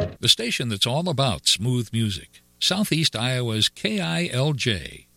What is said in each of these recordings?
The station that's all about smooth music. Southeast Iowa's KILJ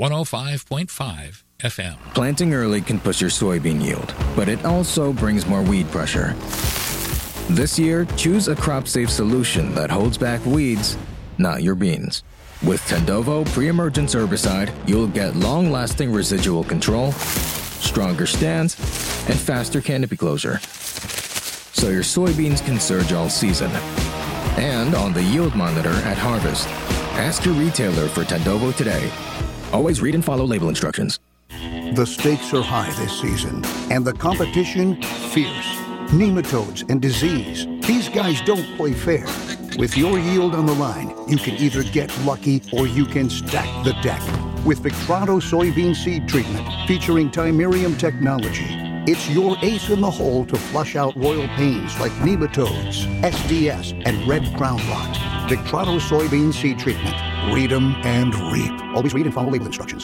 105.5 FM. Planting early can push your soybean yield, but it also brings more weed pressure. This year, choose a crop-safe solution that holds back weeds, not your beans. With Tendovo pre-emergence herbicide, you'll get long-lasting residual control, stronger stands, and faster canopy closure, so your soybeans can surge all season. And on the Yield Monitor at harvest. Ask your retailer for Tendovo today. Always read and follow label instructions. The stakes are high this season, and the competition fierce. Nematodes and disease. These guys don't play fair. With your yield on the line, you can either get lucky or you can stack the deck. With Victrano soybean seed treatment featuring Timerium technology, it's your ace in the hole to flush out royal pains like nematodes, SDS, and red ground rot. Victrano soybean seed treatment. Read 'em and reap. Always read and follow label instructions.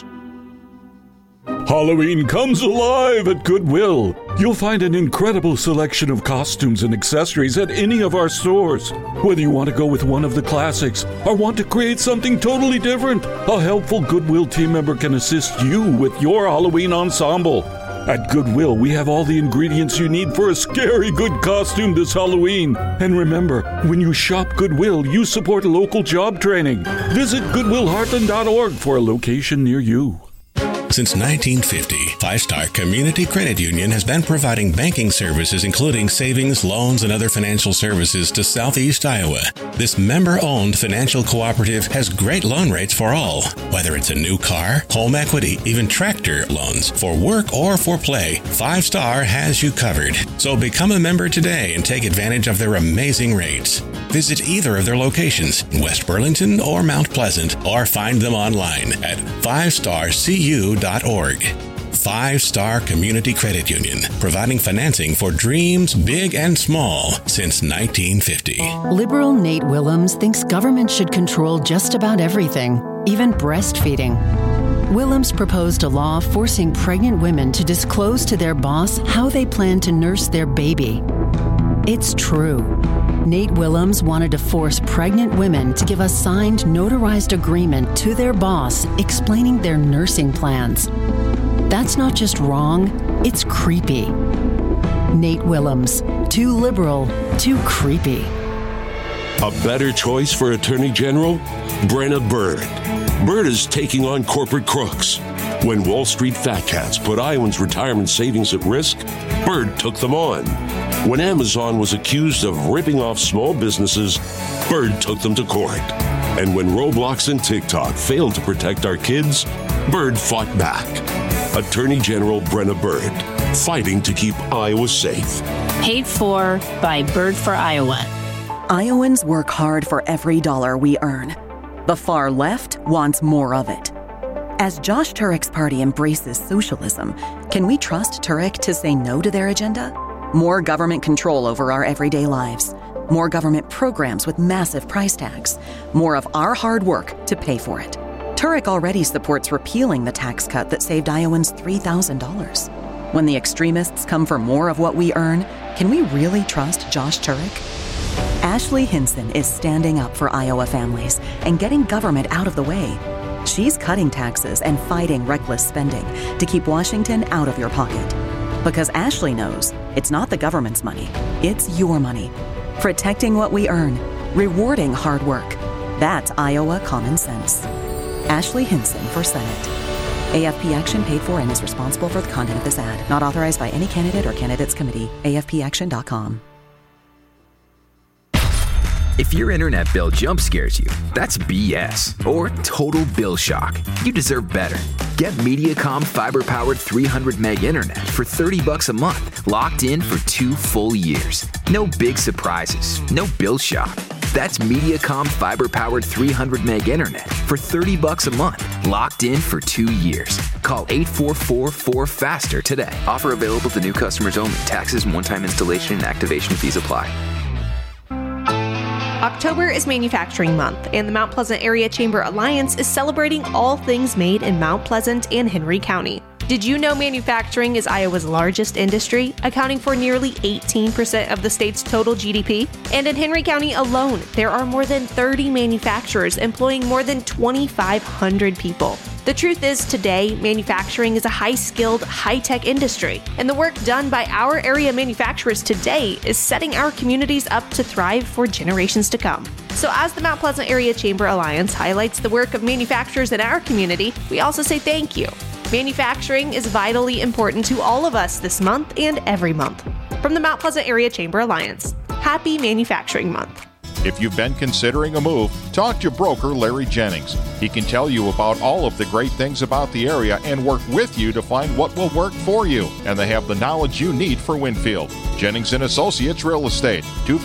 Halloween comes alive at Goodwill. You'll find an incredible selection of costumes and accessories at any of our stores. Whether you want to go with one of the classics or want to create something totally different, a helpful Goodwill team member can assist you with your Halloween ensemble. At Goodwill, we have all the ingredients you need for a scary good costume this Halloween. And remember, when you shop Goodwill, you support local job training. Visit goodwillheartland.org for a location near you. Since 1950, Five Star Community Credit Union has been providing banking services including savings, loans, and other financial services to Southeast Iowa. This member-owned financial cooperative has great loan rates for all. Whether it's a new car, home equity, even tractor loans, for work or for play, Five Star has you covered. So become a member today and take advantage of their amazing rates. Visit either of their locations in West Burlington or Mount Pleasant, or find them online at fivestarcu.org. Five Star Community Credit Union, providing financing for dreams big and small since 1950. Liberal Nate Willems thinks government should control just about everything, even breastfeeding. Willems proposed a law forcing pregnant women to disclose to their boss how they plan to nurse their baby. It's true. Nate Willems wanted to force pregnant women to give a signed, notarized agreement to their boss explaining their nursing plans. That's not just wrong, it's creepy. Nate Willems, too liberal, too creepy. A better choice for Attorney General? Brenna Bird. Bird is taking on corporate crooks. When Wall Street fat cats put Iowans' retirement savings at risk, Bird took them on. When Amazon was accused of ripping off small businesses, Bird took them to court. And when Roblox and TikTok failed to protect our kids, Bird fought back. Attorney General Brenna Bird, fighting to keep Iowa safe. Paid for by Bird for Iowa. Iowans work hard for every dollar we earn. The far left wants more of it. As Josh Turek's party embraces socialism, can we trust Turek to say no to their agenda? More government control over our everyday lives. More government programs with massive price tags. More of our hard work to pay for it. Turek already supports repealing the tax cut that saved Iowans $3,000. When the extremists come for more of what we earn, can we really trust Josh Turek? Ashley Hinson is standing up for Iowa families and getting government out of the way. She's cutting taxes and fighting reckless spending to keep Washington out of your pocket. Because Ashley knows it's not the government's money, it's your money. Protecting what we earn, rewarding hard work. That's Iowa common sense. Ashley Hinson for Senate. AFP Action paid for and is responsible for the content of this ad. Not authorized by any candidate or candidates committee. AFPAction.com. If your internet bill jump scares you, that's BS or total bill shock. You deserve better. Get Mediacom fiber-powered 300 meg internet for $30 a month, locked in for 2 full years. No big surprises, no bill shock. That's Mediacom fiber-powered 300 meg internet for $30 a month, locked in for 2 years. Call 844-4FASTER today. Offer available to new customers only. Taxes and one-time installation and activation fees apply. October is Manufacturing Month, and the Mount Pleasant Area Chamber Alliance is celebrating all things made in Mount Pleasant and Henry County. Did you know manufacturing is Iowa's largest industry, accounting for nearly 18% of the state's total GDP? And in Henry County alone, there are more than 30 manufacturers employing more than 2,500 people. The truth is, today, manufacturing is a high-skilled, high-tech industry, and the work done by our area manufacturers today is setting our communities up to thrive for generations to come. So as the Mount Pleasant Area Chamber Alliance highlights the work of manufacturers in our community, we also say thank you. Manufacturing is vitally important to all of us this month and every month. From the Mount Pleasant Area Chamber Alliance, Happy Manufacturing Month. If you've been considering a move, talk to broker Larry Jennings. He can tell you about all of the great things about the area and work with you to find what will work for you. And they have the knowledge you need for Winfield. Jennings & Associates Real Estate,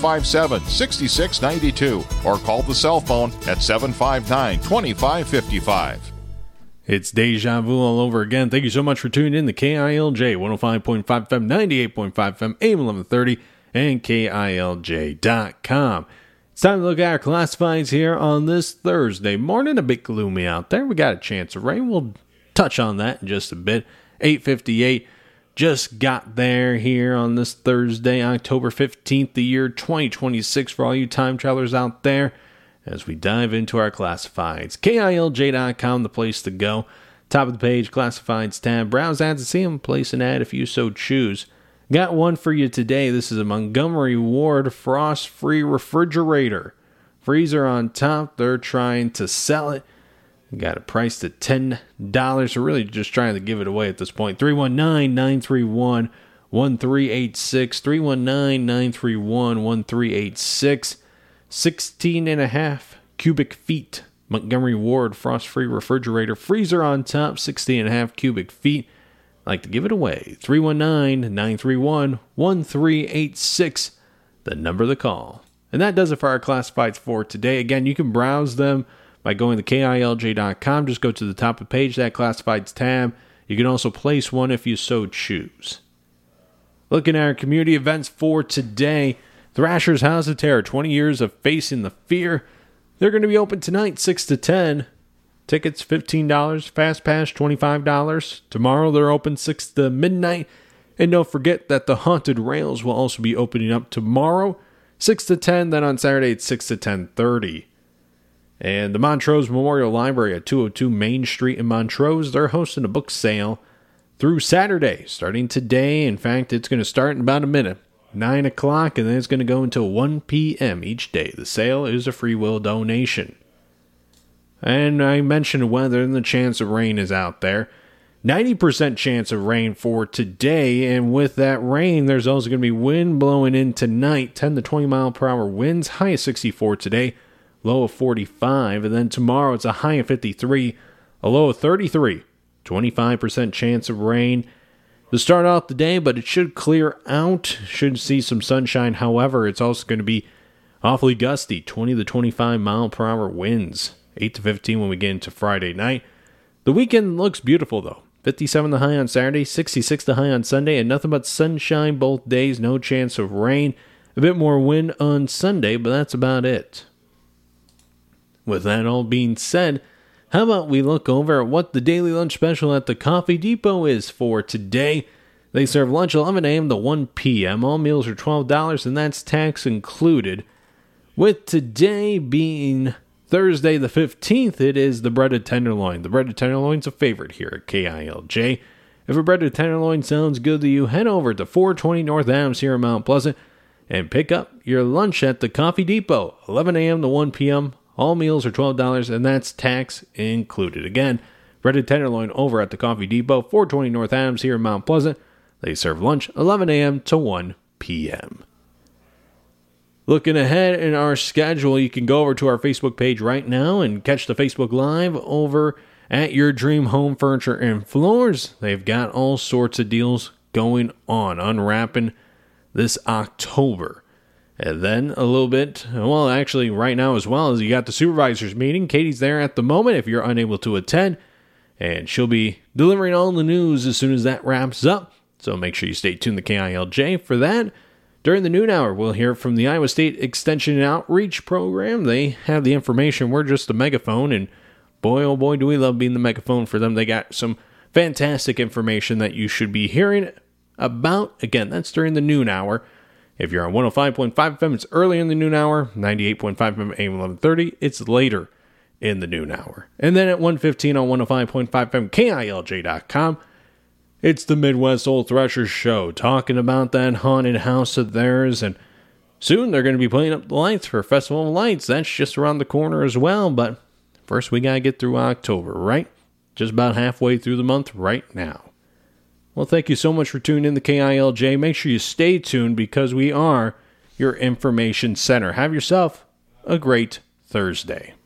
257-6692, or call the cell phone at 759-2555. It's Deja Vu all over again. Thank you so much for tuning in to KILJ 105.5 FM, 98.5 FM, AM 1130, and KILJ.com. It's time to look at our classifieds here on this Thursday morning. A bit gloomy out there. We got a chance of rain. We'll touch on that in just a bit. 8:58 just got there here on this Thursday, October 15th, the year 2026 for all you time travelers out there. As we dive into our classifieds, KILJ.com, the place to go. Top of the page, classifieds tab. Browse ads and see them. Place an ad if you so choose. Got one for you today. This is a Montgomery Ward frost-free refrigerator. Freezer on top. They're trying to sell it. Got it priced at $10. We're really just trying to give it away at this point. 319-931-1386. 319-931-1386. 16.5 cubic feet. Montgomery Ward frost-free refrigerator. Freezer on top. 16.5 cubic feet. I'd like to give it away. 319-931-1386. The number to call. And that does it for our classifieds for today. Again, you can browse them by going to KILJ.com. Just go to the top of the page, that classifieds tab. You can also place one if you so choose. Looking at our community events for today. Thrasher's House of Terror, 20 years of facing the fear. They're going to be open tonight, 6 to 10. Tickets, $15. Fast Pass, $25. Tomorrow they're open 6 to midnight. And don't forget that the Haunted Rails will also be opening up tomorrow, 6 to 10. Then on Saturday, it's 6 to 10:30. And the Montrose Memorial Library at 202 Main Street in Montrose, they're hosting a book sale through Saturday, starting today. In fact, it's going to start in about a minute. 9 o'clock, and then it's going to go until 1 p.m. each day. The sale is a free will donation. And I mentioned weather, and the chance of rain is out there. 90% chance of rain for today, and with that rain, there's also going to be wind blowing in tonight. 10 to 20 mile per hour winds, high of 64 today, low of 45. And then tomorrow, it's a high of 53, a low of 33. 25% chance of rain to start off the day, but it should clear out. Should see some sunshine. However, it's also going to be awfully gusty. 20 to 25 mile per hour winds. 8 to 15 when we get into Friday night. The weekend looks beautiful, though. 57 the high on Saturday, 66 the high on Sunday, and nothing but sunshine both days. No chance of rain. A bit more wind on Sunday, but that's about it. With that all being said, how about we look over at what the daily lunch special at the Coffee Depot is for today. They serve lunch 11 a.m. to 1 p.m. All meals are $12, and that's tax included. With today being Thursday the 15th, it is the breaded tenderloin. The breaded tenderloin's a favorite here at KILJ. If a breaded tenderloin sounds good to you, head over to 420 North Adams here in Mount Pleasant and pick up your lunch at the Coffee Depot, 11 a.m. to 1 p.m. All meals are $12, and that's tax included. Again, breaded tenderloin over at the Coffee Depot, 420 North Adams here in Mount Pleasant. They serve lunch 11 a.m. to 1 p.m. Looking ahead in our schedule, you can go over to our Facebook page right now and catch the Facebook Live over at Your Dream Home Furniture and Floors. They've got all sorts of deals going on, unwrapping this October. And then a little bit, well, actually right now as well, as you got the supervisors meeting. Katie's there at the moment if you're unable to attend. And she'll be delivering all the news as soon as that wraps up. So make sure you stay tuned to KILJ for that. During the noon hour, we'll hear from the Iowa State Extension and Outreach Program. They have the information. We're just a megaphone. And boy, oh boy, do we love being the megaphone for them. They got some fantastic information that you should be hearing about. Again, that's during the noon hour. If you're on 105.5 FM, it's early in the noon hour. 98.5 FM, AM 1130, it's later in the noon hour. And then at 1:15 on 105.5 FM, KILJ.com, it's the Midwest Old Threshers Show, talking about that haunted house of theirs. And soon they're going to be playing up the lights for Festival of Lights. That's just around the corner as well. But first we got to get through October, right? Just about halfway through the month right now. Well, thank you so much for tuning in to KILJ. Make sure you stay tuned because we are your information center. Have yourself a great Thursday.